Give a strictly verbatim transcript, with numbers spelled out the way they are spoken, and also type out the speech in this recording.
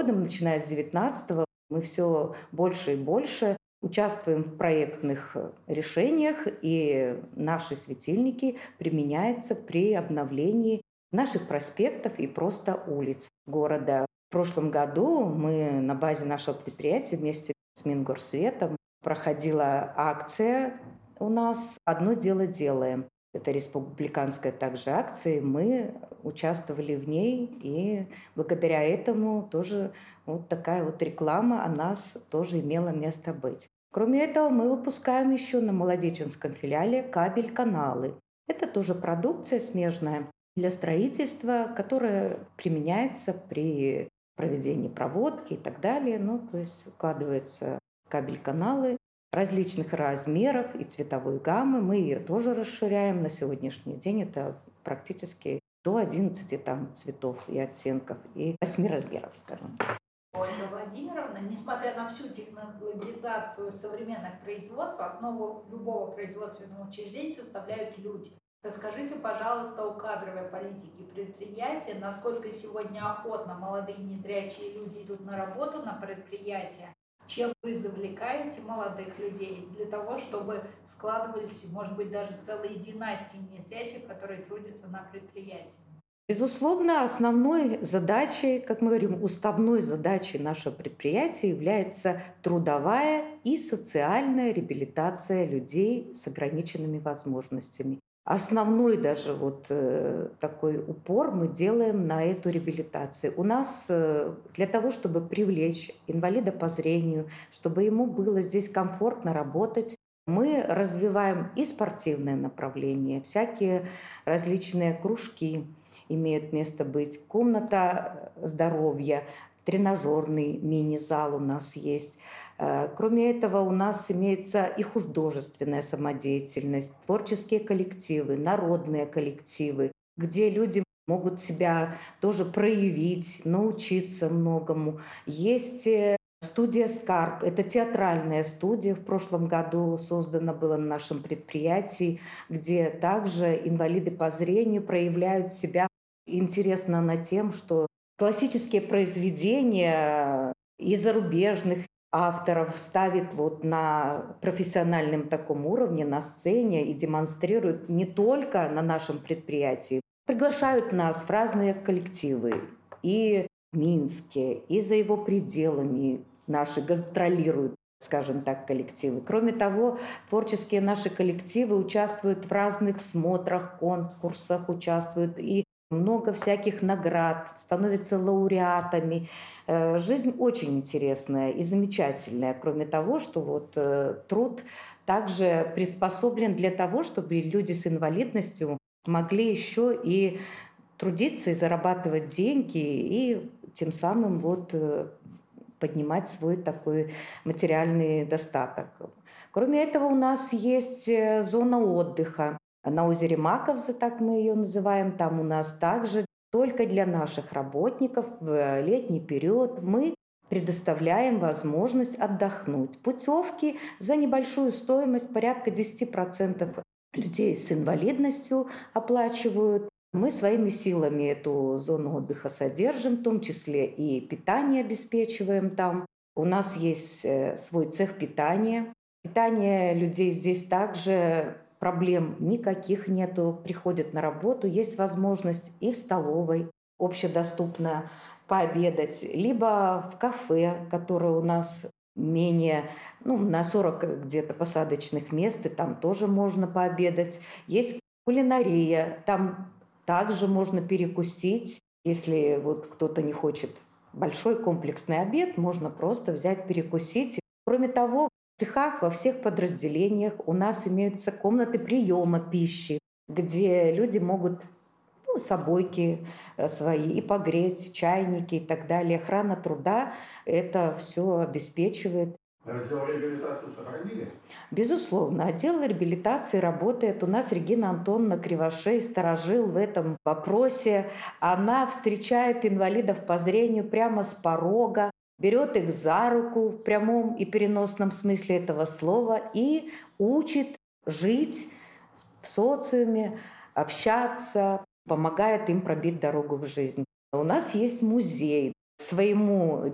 годом, начиная с девятнадцатого, мы все больше и больше участвуем в проектных э, решениях, и наши светильники применяются при обновлении наших проспектов и просто улиц города. В прошлом году мы на базе нашего предприятия вместе с Мингорсветом проходила акция у нас «Одно дело делаем». Это республиканская также акция, и мы участвовали в ней, и благодаря этому тоже вот такая вот реклама о нас тоже имела место быть. Кроме этого, мы выпускаем еще на Молодеченском филиале кабель-каналы. Это тоже продукция смежная для строительства, которая применяется при проведении проводки и так далее. Ну, то есть укладываются кабель-каналы различных размеров и цветовой гаммы. Мы ее тоже расширяем. На сегодняшний день это практически до одиннадцати там, цветов и оттенков, и восьми размеров, скажем. Ольга Владимировна, несмотря на всю технологизацию современных производств, основу любого производственного учреждения составляют люди. Расскажите, пожалуйста, о кадровой политике предприятия, насколько сегодня охотно молодые незрячие люди идут на работу на предприятие, чем вы завлекаете молодых людей для того, чтобы складывались, может быть, даже целые династии незрячих, которые трудятся на предприятии? Безусловно, основной задачей, как мы говорим, уставной задачей нашего предприятия является трудовая и социальная реабилитация людей с ограниченными возможностями. Основной даже вот э, такой упор мы делаем на эту реабилитацию. У нас э, для того, чтобы привлечь инвалида по зрению, чтобы ему было здесь комфортно работать, мы развиваем и спортивное направление, всякие различные кружки имеют место быть, комната здоровья, тренажерный мини-зал у нас есть. Кроме этого, у нас имеется и художественная самодеятельность, творческие коллективы, народные коллективы, где люди могут себя тоже проявить, научиться многому. Есть студия «Скарб», это театральная студия, в прошлом году создана была на нашем предприятии, где также инвалиды по зрению проявляют себя. Интересно она тем, что классические произведения и зарубежных авторов ставит вот на профессиональном таком уровне, на сцене и демонстрируют не только на нашем предприятии. Приглашают нас в разные коллективы и в Минске, и за его пределами наши гастролируют, скажем так, коллективы. Кроме того, творческие наши коллективы участвуют в разных смотрах, конкурсах, участвуют и много всяких наград, становятся лауреатами. Жизнь очень интересная и замечательная, кроме того, что вот труд также приспособлен для того, чтобы люди с инвалидностью могли еще и трудиться и зарабатывать деньги, и тем самым вот поднимать свой такой материальный достаток. Кроме этого, у нас есть зона отдыха. На озере Маковза, так мы ее называем, там у нас также только для наших работников в летний период мы предоставляем возможность отдохнуть. Путевки за небольшую стоимость, порядка десять процентов людей с инвалидностью оплачивают. Мы своими силами эту зону отдыха содержим, в том числе и питание обеспечиваем там. У нас есть свой цех питания. Питание людей здесь также проблем никаких нету, приходят на работу, есть возможность и в столовой общедоступно пообедать, либо в кафе, которое у нас менее, ну, на сорок где-то посадочных мест, и там тоже можно пообедать. Есть кулинария, там также можно перекусить, если вот кто-то не хочет большой комплексный обед, можно просто взять, перекусить. Кроме того, в цехах во всех подразделениях у нас имеются комнаты приема пищи, где люди могут ну, собойки свои и погреть, чайники и так далее. Охрана труда это все обеспечивает. Отдел реабилитации сохранили? Безусловно, отдел реабилитации работает. У нас Регина Антоновна Кривошей, сторожил в этом вопросе. Она встречает инвалидов по зрению прямо с порога, берет их за руку в прямом и переносном смысле этого слова и учит жить в социуме, общаться, помогает им пробить дорогу в жизнь. У нас есть музей. Своему